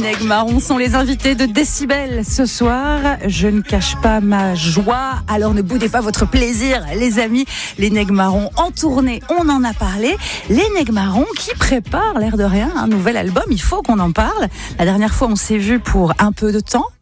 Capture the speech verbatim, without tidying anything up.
Nègres Marrons sont les invités de Décibel ce soir. Je ne cache pas ma joie, alors ne boudez pas votre plaisir, les amis. Les Nègres Marrons en tournée, on en a parlé. Les Nègres Marrons qui préparent, l'air de rien, un nouvel album, il faut qu'on en parle. La dernière fois, on s'est vu pour un peu de temps.